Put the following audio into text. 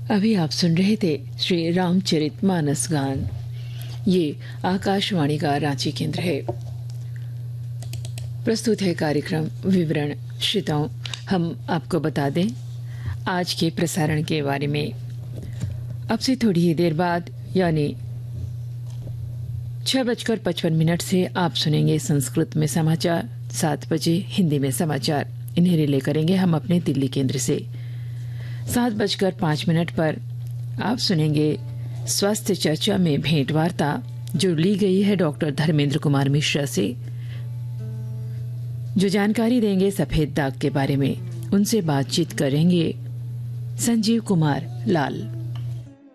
अभी आप सुन रहे थे श्री रामचरितमानस गान। ये आकाशवाणी का रांची केंद्र है। प्रस्तुत है कार्यक्रम विवरण। श्रोताओं, हम आपको बता दें आज के प्रसारण के बारे में। अब से थोड़ी ही देर बाद यानी 6:55 से आप सुनेंगे संस्कृत में समाचार। 7 बजे हिंदी में समाचार, इन्हें रिले करेंगे हम अपने दिल्ली केंद्र से। 7:05 पर आप सुनेंगे स्वास्थ्य चर्चा में भेंट वार्ता जो ली गई है डॉक्टर धर्मेंद्र कुमार मिश्रा से, जो जानकारी देंगे सफेद दाग के बारे में। उनसे बातचीत करेंगे संजीव कुमार लाल।